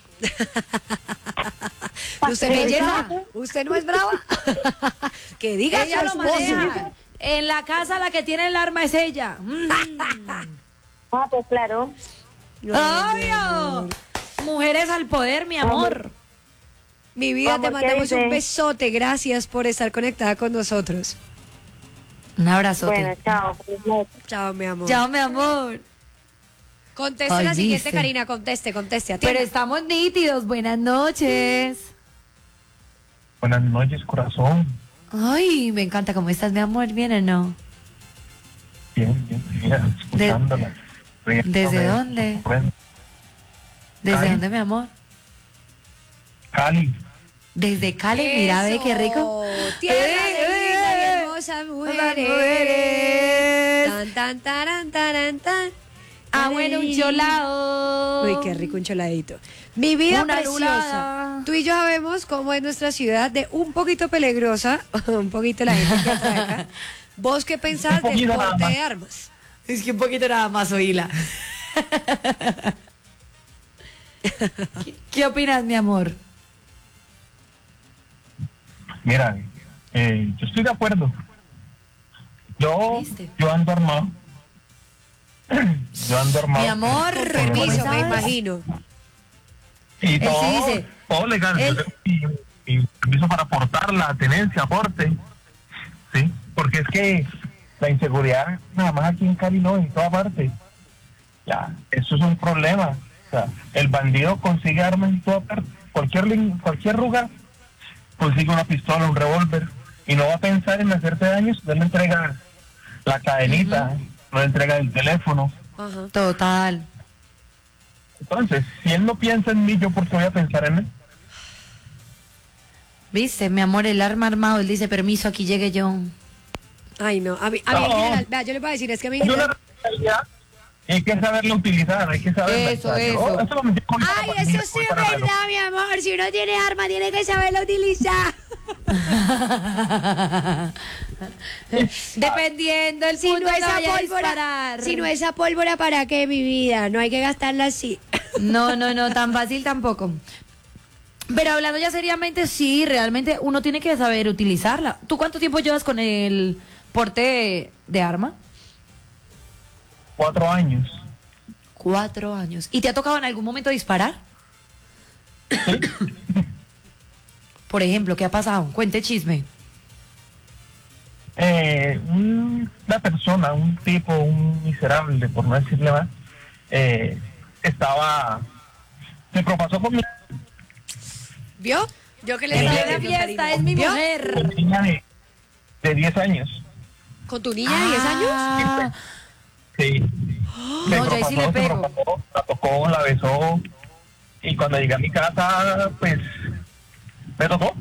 Speaker 1: ¿Usted belleza? ¿Usted no es brava? Que diga
Speaker 2: Ella
Speaker 1: su
Speaker 2: lo
Speaker 1: esposo.
Speaker 2: maneja. En la casa la que tiene el arma es ella.
Speaker 6: Ah, pues claro.
Speaker 2: ¡Obvio! Mujeres al poder, mi amor.
Speaker 1: Mi vida, te
Speaker 6: Amor, ¿qué
Speaker 1: mandamos un
Speaker 6: dice?
Speaker 1: besote. Gracias por estar conectada con nosotros.
Speaker 2: Un abrazote.
Speaker 6: Bueno, chao. Feliz noche.
Speaker 1: Chao, mi amor.
Speaker 2: Chao, mi amor.
Speaker 1: Conteste
Speaker 2: Ay,
Speaker 1: la siguiente,
Speaker 2: viste.
Speaker 1: Karina. Conteste.
Speaker 2: Pero
Speaker 1: Atienda.
Speaker 2: estamos nítidos. Buenas noches.
Speaker 3: Buenas noches, corazón.
Speaker 2: Ay, me encanta. ¿Cómo estás, mi amor? ¿Bien o no?
Speaker 3: Bien, bien, mira, escuchándola.
Speaker 2: ¿Desde dónde?
Speaker 3: Bueno,
Speaker 2: ¿Desde
Speaker 3: Cali.
Speaker 2: dónde, mi amor?
Speaker 3: Cali.
Speaker 2: Desde Cali. Mira, ve qué rico.
Speaker 1: Tierra de lindas y hermosas mujeres.
Speaker 2: mujeres.
Speaker 1: Tan, tan, taran, taran, tan.
Speaker 2: Ah, bueno, un cholao.
Speaker 1: Uy, qué rico un choladito. Mi vida
Speaker 2: Una
Speaker 1: preciosa.
Speaker 2: lulada.
Speaker 1: Tú y yo sabemos cómo es nuestra ciudad de un poquito peligrosa, un poquito la gente que atraca. ¿Vos qué pensás
Speaker 3: Un
Speaker 1: del
Speaker 3: poquito nada
Speaker 1: porte
Speaker 3: más.
Speaker 1: de armas?
Speaker 2: Es que un poquito nada más, oíla. ¿Qué opinas, mi amor?
Speaker 3: Mira, yo estoy de acuerdo.
Speaker 2: ¿Viste?
Speaker 3: Yo ando armado. Yo ando armado.
Speaker 2: Mi amor,
Speaker 3: Por
Speaker 1: Permiso, me
Speaker 2: ¿sabes?
Speaker 1: imagino.
Speaker 3: Y
Speaker 2: Él sí
Speaker 3: todo,
Speaker 2: dice,
Speaker 3: todo legal.
Speaker 2: él-
Speaker 3: Yo tengo mi permiso para aportar la tenencia, aporte. Sí, porque es que la inseguridad, nada más aquí en Cali no, en toda parte. Ya, eso es un problema. O sea, el bandido consigue armas en toda parte. Cualquier lugar consigue una pistola, un revólver. Y no va a pensar en hacerte daños, no le entrega la cadenita, no le entrega el teléfono.
Speaker 1: Ajá.
Speaker 2: Total.
Speaker 3: Entonces, si él no piensa en mí, ¿yo por qué voy a pensar en él?
Speaker 2: ¿Viste, mi amor? El arma armado. Él dice, permiso, aquí llegue yo.
Speaker 1: Ay, no. A mí en
Speaker 3: No.
Speaker 1: general, vea, yo le voy a decir, es que a mí en
Speaker 3: Es una
Speaker 1: general...
Speaker 3: realidad. Hay que saberlo utilizar, hay que saberlo.
Speaker 2: Eso, eso.
Speaker 3: Eso lo metí con
Speaker 1: Ay, eso sí es verdad, mi amor. Si uno tiene arma, tiene que saberlo utilizar.
Speaker 2: Dependiendo el
Speaker 1: Si
Speaker 2: punto
Speaker 1: no
Speaker 2: que
Speaker 1: esa
Speaker 2: vaya a
Speaker 1: pólvora,
Speaker 2: disparar.
Speaker 1: si no esa pólvora, ¿para qué, mi vida? No hay que gastarla así.
Speaker 2: No, tan fácil tampoco. Pero hablando ya seriamente, sí, realmente uno tiene que saber utilizarla. ¿Tú cuánto tiempo llevas con el porte de arma?
Speaker 3: 4 años.
Speaker 2: 4 años. ¿Y te ha tocado en algún momento disparar? Por ejemplo, ¿qué ha pasado? Cuente chisme.
Speaker 7: Una persona, un tipo, un miserable, por no decirle más, se propasó con mi
Speaker 1: ¿Vio? Yo que le
Speaker 7: Ella-
Speaker 1: estaba
Speaker 2: La
Speaker 1: diciendo,
Speaker 2: fiesta
Speaker 1: Karina.
Speaker 2: es mi
Speaker 1: ¿Vio?
Speaker 2: mujer.
Speaker 7: niña de 10 años.
Speaker 1: ¿Con tu niña de 10 años?
Speaker 2: Ah,
Speaker 7: Sí. Se
Speaker 2: No, yo ahí sí le pego.
Speaker 7: propasó, la tocó, la besó. Y cuando llegué a mi casa, pues, me tocó.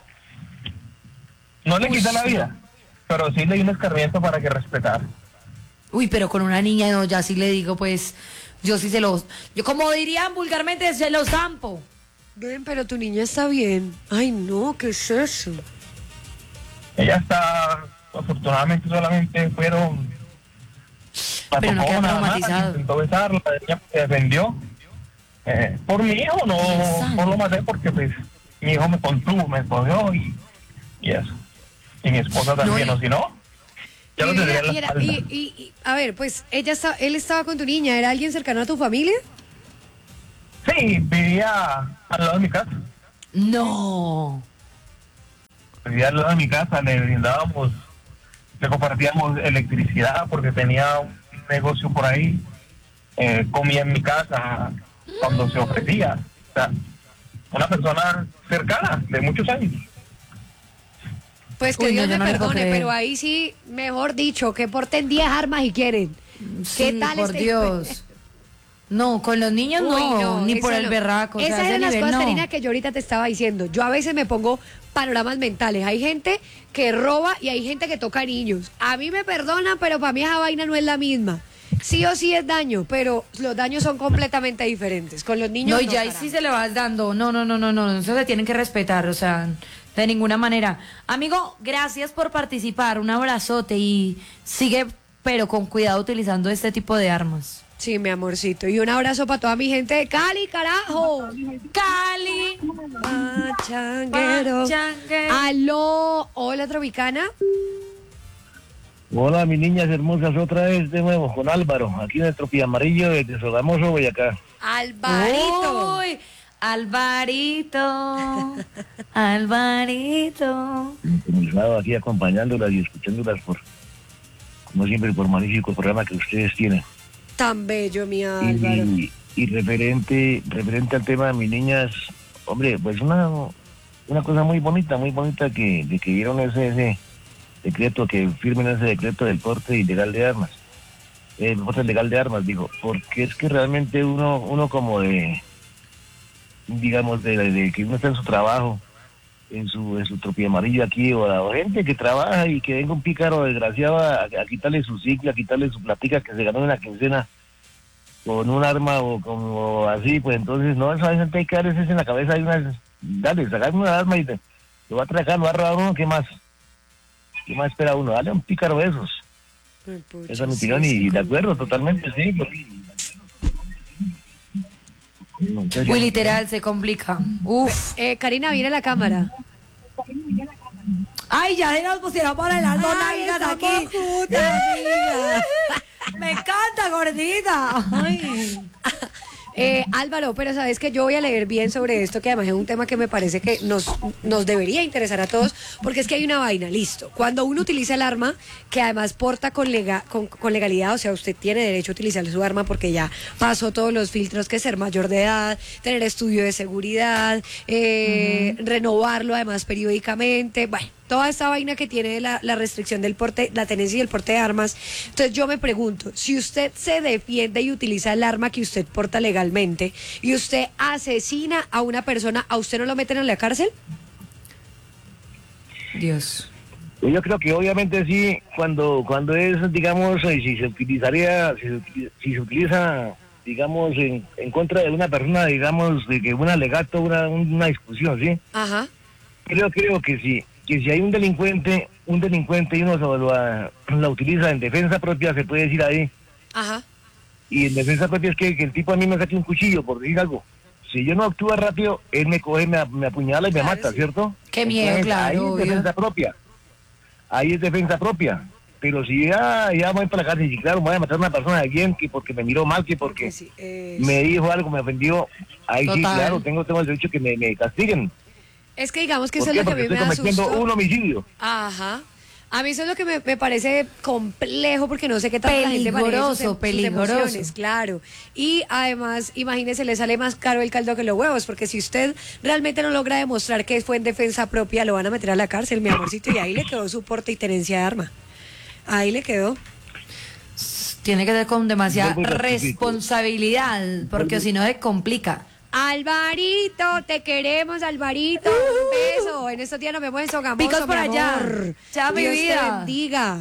Speaker 7: No le quité la vida, pero sí le di un escarmiento para que respetara.
Speaker 2: Uy, pero con una niña no, ya sí le digo, pues, yo sí se los, yo como dirían vulgarmente, se los zampo.
Speaker 1: Ven, pero tu niña está bien. Ay, no, ¿qué es eso?
Speaker 7: Ella está, afortunadamente solamente fueron... la
Speaker 2: Pero no
Speaker 7: tocó
Speaker 2: queda
Speaker 7: nada más,
Speaker 2: traumatizado.
Speaker 7: intentó besarla, ella se defendió. Por mi hijo no lo maté porque pues mi hijo me contuvo, me escogió y eso. Y mi esposa también,
Speaker 2: No,
Speaker 7: o si no, ya lo
Speaker 1: Y
Speaker 7: tendría
Speaker 1: ella-
Speaker 7: en la
Speaker 1: y era-
Speaker 7: espalda.
Speaker 1: a ver, pues él estaba con tu niña, ¿era alguien cercano a tu familia?
Speaker 7: Sí, vivía al lado de mi casa.
Speaker 2: No.
Speaker 7: Vivía al lado de mi casa, le brindábamos, le compartíamos electricidad porque tenía un negocio por ahí. Comía en mi casa cuando se ofrecía. O sea, una persona cercana, de muchos años.
Speaker 1: Pues que
Speaker 2: Uy, no,
Speaker 1: Dios
Speaker 2: yo
Speaker 1: me
Speaker 2: no le puedo
Speaker 1: perdone,
Speaker 2: creer.
Speaker 1: pero ahí sí, mejor dicho, que porten 10 armas y quieren. ¿Qué
Speaker 2: Sí,
Speaker 1: tal
Speaker 2: por
Speaker 1: este-
Speaker 2: Dios. No, con los niños
Speaker 1: Uy,
Speaker 2: no, ni
Speaker 1: eso
Speaker 2: por el
Speaker 1: no.
Speaker 2: berraco. o sea,
Speaker 1: Esas
Speaker 2: ese
Speaker 1: eran las
Speaker 2: nivel
Speaker 1: cosas,
Speaker 2: no.
Speaker 1: Karina, que yo ahorita te estaba diciendo. Yo a veces me pongo panoramas mentales. Hay gente que roba y hay gente que toca niños. A mí me perdonan, pero para mí esa vaina no es la misma. Sí o sí es daño, pero los daños son completamente diferentes. Con los niños
Speaker 2: No, y ya ahí
Speaker 1: carajo.
Speaker 2: sí se le vas dando. No, eso se tienen que respetar, o sea, de ninguna manera. Amigo, gracias por participar, un abrazote y sigue, pero con cuidado utilizando este tipo de armas.
Speaker 1: Sí, mi amorcito. Y un abrazo para toda mi gente de Cali, carajo.
Speaker 2: Cali.
Speaker 1: Pachanguero.
Speaker 2: Pachanguero.
Speaker 1: Aló, hola, Tropicana.
Speaker 5: Hola, mis niñas hermosas, otra vez de nuevo con Álvaro, aquí en el Tropiamarillo de Sogamoso, Boyacá.
Speaker 1: Alvarito.
Speaker 2: Uy, Alvarito. Alvarito.
Speaker 5: Estaba aquí acompañándolas y escuchándolas como siempre, por magnífico programa que ustedes tienen.
Speaker 1: Tan bello, mi Álvaro.
Speaker 5: Y referente al tema de mis niñas, hombre, pues una cosa muy bonita de que dieron ese decreto, que firmen ese decreto del porte ilegal de armas. El porte legal de armas, digo, porque es que realmente uno como digamos, de que uno está en su trabajo, en su Tropiamarillo aquí, o gente que trabaja y que venga un pícaro desgraciado a quitarle su ciclo, a quitarle su platica que se ganó en la quincena con un arma o como así, pues entonces no, esa gente hay que darles eso en la cabeza, dale, sacarme una arma y lo va a atracar, lo va a robar uno, ¿qué más espera uno? Dale a un pícaro de esos.
Speaker 1: Ay, pucha,
Speaker 5: Esa es mi
Speaker 1: sí,
Speaker 5: opinión
Speaker 1: sí,
Speaker 5: y de
Speaker 1: como-
Speaker 5: acuerdo totalmente, sí. Entonces,
Speaker 2: Uy, literal, se complica. Uf.
Speaker 1: Karina, viene la cámara.
Speaker 2: Ay, ya se nos pusieron por el alto
Speaker 1: Ay,
Speaker 2: nalgas
Speaker 1: estamos
Speaker 2: aquí.
Speaker 1: juntas, amiga.
Speaker 2: Me encanta, gordita. Ay.
Speaker 1: Álvaro, pero sabes que yo voy a leer bien sobre esto, que además es un tema que me parece que nos debería interesar a todos, porque es que hay una vaina, listo. Cuando uno utiliza el arma, que además porta con legalidad, o sea, usted tiene derecho a utilizar su arma porque ya pasó todos los filtros, que ser mayor de edad, tener estudio de seguridad, renovarlo además periódicamente, bueno. Toda esta vaina que tiene la restricción del porte, la tenencia y el porte de armas. Entonces yo me pregunto, si usted se defiende y utiliza el arma que usted porta legalmente y usted asesina a una persona, ¿a usted no lo meten en la cárcel?
Speaker 2: Dios.
Speaker 5: pues yo creo que obviamente sí, cuando es, digamos, si se utiliza, digamos, en contra de una persona, digamos, de que un alegato, una discusión, ¿sí?
Speaker 1: Ajá.
Speaker 5: Creo que sí. Que si hay un delincuente y uno la utiliza en defensa propia, se puede decir ahí.
Speaker 1: Ajá.
Speaker 5: Y en defensa propia es que el tipo a mí me saque un cuchillo, por decir algo. Si yo no actúo rápido, él me coge, me apuñala y me
Speaker 1: Claro,
Speaker 5: mata,
Speaker 1: sí.
Speaker 5: ¿cierto?
Speaker 2: Qué miedo, claro,
Speaker 5: Ahí
Speaker 2: obvio.
Speaker 5: es defensa propia. Ahí es defensa propia. Pero si ya voy para la cárcel y claro, voy a matar a una persona de alguien que porque me miró mal, que porque
Speaker 1: Sí,
Speaker 5: me dijo algo, me ofendió, ahí sí,
Speaker 2: Total.
Speaker 5: claro, tengo el derecho que me castiguen.
Speaker 1: es que digamos que eso
Speaker 5: ¿Por
Speaker 1: es
Speaker 5: qué?
Speaker 1: lo que a
Speaker 5: Porque
Speaker 1: mí me
Speaker 5: estoy cometiendo
Speaker 1: asustó.
Speaker 5: un homicidio.
Speaker 1: Ajá. A mí eso es lo que me parece complejo porque no sé qué tanta gente maneja sus emociones, claro. Y además, imagínese, le sale más caro el caldo que los huevos, porque si usted realmente no logra demostrar que fue en defensa propia, lo van a meter a la cárcel, mi amorcito, y ahí le quedó su porte y tenencia de arma. Ahí le quedó.
Speaker 2: Tiene que ser con demasiada responsabilidad, porque si no se complica.
Speaker 1: Alvarito, te queremos, Alvarito. Un beso. En estos días nos vemos en Sogamoso,
Speaker 2: Picos por allá. Chao, mi
Speaker 1: Dios
Speaker 2: vida.
Speaker 1: te bendiga.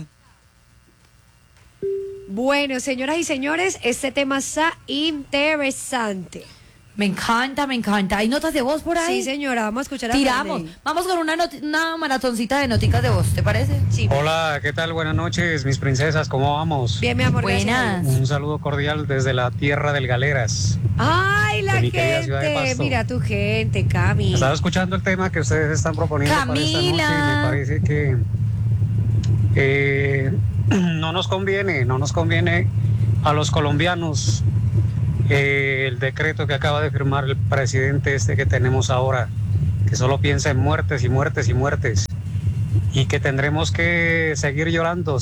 Speaker 1: Bueno, señoras y señores, este tema está interesante.
Speaker 2: Me encanta, me encanta. ¿Hay notas de voz por ahí?
Speaker 1: Sí, señora, vamos a escuchar a
Speaker 2: Tiramos.
Speaker 1: Ferney.
Speaker 2: Vamos con una maratoncita de noticas de voz, ¿te parece?
Speaker 1: Sí.
Speaker 8: Hola, ¿qué tal? Buenas noches, mis princesas, ¿cómo vamos?
Speaker 1: Bien, mi amor.
Speaker 2: Buenas.
Speaker 1: gracias.
Speaker 8: Un saludo cordial desde la tierra del Galeras.
Speaker 1: Ay, la
Speaker 8: De mi querida ciudad de
Speaker 1: gente.
Speaker 8: Pasto.
Speaker 1: Mira tu gente, Cami.
Speaker 8: Estaba escuchando el tema que ustedes están proponiendo para esta noche y
Speaker 2: Camila.
Speaker 8: me parece que no nos conviene a los colombianos el decreto que acaba de firmar el presidente que tenemos ahora, que solo piensa en muertes y muertes y muertes, y que tendremos que seguir llorando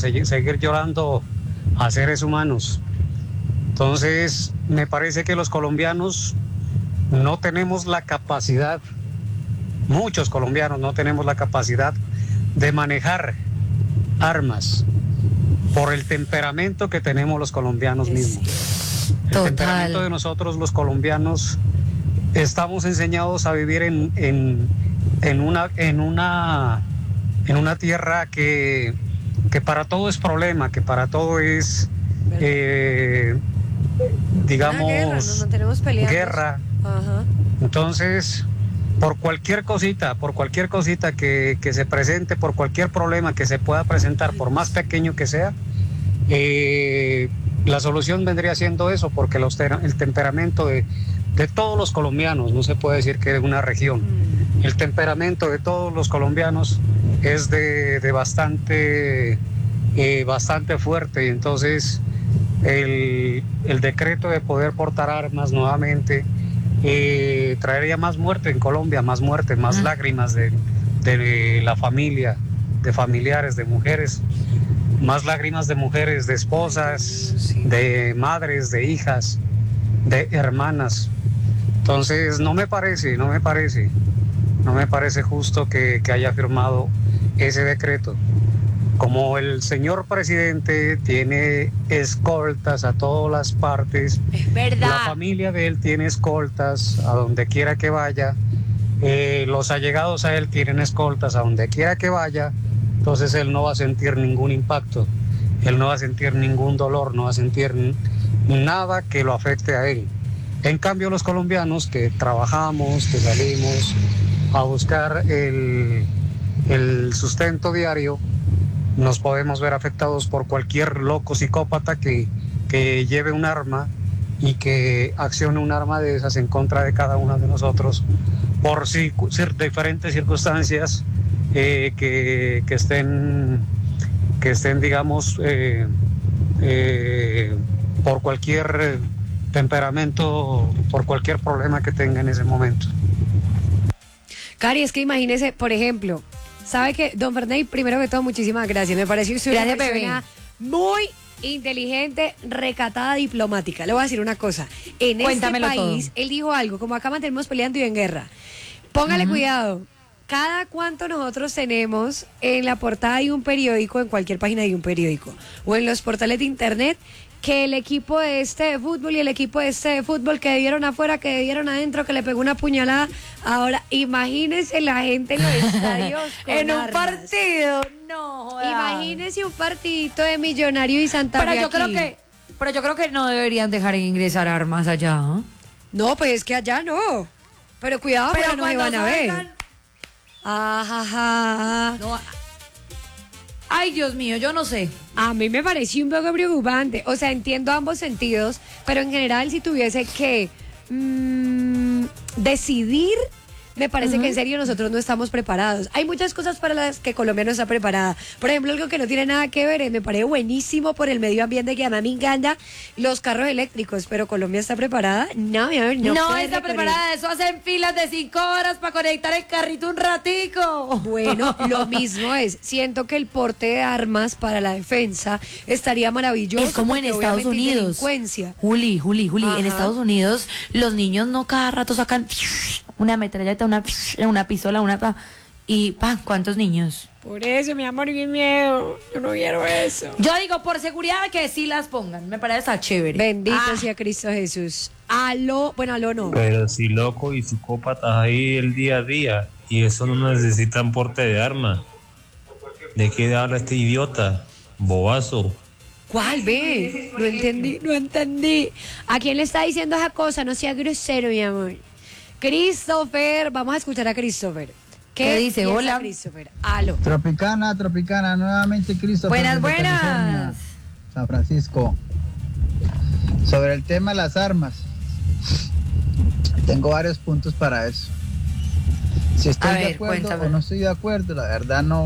Speaker 8: a seres humanos. Entonces, me parece que los colombianos no tenemos la capacidad, muchos colombianos no tenemos la capacidad de manejar armas por el temperamento que tenemos los colombianos mismos. El
Speaker 2: Total.
Speaker 8: temperamento de nosotros los colombianos estamos enseñados a vivir en una tierra que para todo es problema, que para todo es digamos
Speaker 1: Una guerra, no tenemos peleando.
Speaker 8: guerra.
Speaker 1: Ajá.
Speaker 8: Entonces, por cualquier cosita que se presente, por cualquier problema que se pueda presentar, por más pequeño que sea, la solución vendría siendo eso, porque el temperamento de todos los colombianos, no se puede decir que de una región, el temperamento de todos los colombianos es de bastante fuerte, y entonces el decreto de poder portar armas nuevamente traería más muerte en Colombia, más muerte, más lágrimas de la familia, de familiares, de mujeres, más lágrimas de mujeres, de esposas, de madres, de hijas, de hermanas. Entonces no me parece justo que haya firmado ese decreto. Como el señor presidente tiene escoltas a todas las partes,
Speaker 1: Es verdad.
Speaker 8: la familia de él tiene escoltas a donde quiera que vaya, los allegados a él tienen escoltas a donde quiera que vaya, entonces él no va a sentir ningún impacto, él no va a sentir ningún dolor, no va a sentir nada que lo afecte a él. En cambio, los colombianos que trabajamos, que salimos a buscar el sustento diario, nos podemos ver afectados por cualquier loco psicópata que lleve un arma y que accione un arma de esas en contra de cada uno de nosotros por diferentes circunstancias que estén, digamos, por cualquier temperamento, por cualquier problema que tenga en ese momento.
Speaker 1: Cari, es que imagínese, por ejemplo, sabe que don Ferney, primero que todo, muchísimas gracias. Me pareció usted una
Speaker 2: Gracias,
Speaker 1: persona muy inteligente, recatada, diplomática. Le voy a decir una cosa. En
Speaker 2: Cuéntamelo
Speaker 1: este país,
Speaker 2: todo.
Speaker 1: él dijo algo, como acá mantenemos peleando y en guerra. Póngale cuidado. Cada cuánto nosotros tenemos en la portada de un periódico, en cualquier página de un periódico, o en los portales de internet, que el equipo de este de fútbol y el equipo de este de fútbol que dieron afuera, que dieron adentro, que le pegó una puñalada. Ahora, imagínense la gente en los estadios con
Speaker 2: En un
Speaker 1: armas.
Speaker 2: partido, no joda.
Speaker 1: Imagínense un partidito de Millonario y Santa Fe
Speaker 2: Pero yo
Speaker 1: aquí.
Speaker 2: creo que no deberían dejar ingresar armas allá. ¿eh?
Speaker 1: No, pues es que allá no. Pero cuidado, porque no se van a ver.
Speaker 2: salgan-
Speaker 1: Ajá.
Speaker 2: No, ay, Dios mío, yo no sé.
Speaker 1: A mí me pareció un poco preocupante. O sea, entiendo ambos sentidos, pero en general si tuviese que decidir me parece que en serio nosotros no estamos preparados. Hay muchas cosas para las que Colombia no está preparada. Por ejemplo, algo que no tiene nada que ver, me parece buenísimo por el medio ambiente, que además me encanta, los carros eléctricos, pero Colombia está preparada. No, mi amor,
Speaker 2: No
Speaker 1: puede
Speaker 2: está
Speaker 1: recorrer.
Speaker 2: preparada, eso hacen filas de 5 horas para conectar el carrito un ratico.
Speaker 1: Bueno, lo mismo es. Siento que el porte de armas para la defensa estaría maravilloso.
Speaker 2: Es como en
Speaker 1: porque
Speaker 2: Estados
Speaker 1: obviamente hay
Speaker 2: Unidos.
Speaker 1: delincuencia.
Speaker 2: Juli,
Speaker 1: Ajá.
Speaker 2: en Estados Unidos los niños no cada rato sacan una metralleta, una pistola, y ¿cuántos niños?
Speaker 1: Por eso, mi amor, y mi miedo. Yo no quiero eso.
Speaker 2: Yo digo, por seguridad que sí las pongan, me parece está chévere.
Speaker 1: Bendito sea Cristo Jesús. Aló, bueno, aló no.
Speaker 9: Pero si loco y psicópatas ahí el día a día, y eso no necesitan porte de arma. ¿De qué habla este idiota? Bobazo.
Speaker 1: ¿Cuál ve? No entendí. ¿A quién le está diciendo esa cosa? No sea grosero, mi amor. Christopher, vamos a escuchar a Christopher.
Speaker 2: ¿Qué dice?
Speaker 1: piensa
Speaker 2: Hola.
Speaker 1: Christopher? Aló.
Speaker 10: Tropicana, nuevamente Christopher.
Speaker 2: Buenas.
Speaker 10: desde California, San Francisco. Sobre el tema de las armas, tengo varios puntos para eso. Si estoy
Speaker 2: A
Speaker 10: de
Speaker 2: ver,
Speaker 10: acuerdo
Speaker 2: cuéntame.
Speaker 10: o no estoy de acuerdo, la verdad no,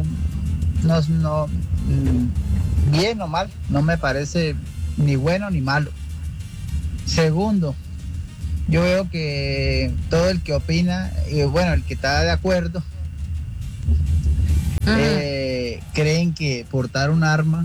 Speaker 10: bien o mal, no me parece ni bueno ni malo. Segundo, yo veo que todo el que opina, el que está de acuerdo, creen que portar un arma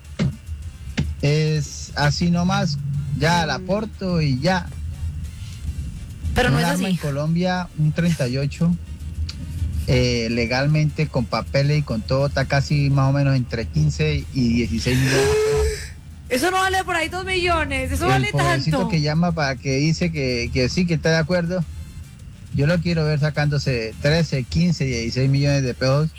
Speaker 10: es así nomás, ya la porto y ya.
Speaker 2: Pero no
Speaker 10: Un
Speaker 2: es
Speaker 10: arma
Speaker 2: así.
Speaker 10: en Colombia, un 38, legalmente con papeles y con todo, está casi más o menos entre 15 y 16 millones.
Speaker 2: Eso no vale por ahí 2 millones, eso
Speaker 10: El
Speaker 2: vale
Speaker 10: pobrecito
Speaker 2: tanto.
Speaker 10: que llama para que dice que sí, que está de acuerdo, yo lo quiero ver sacándose 13, 15, 16 millones de pesos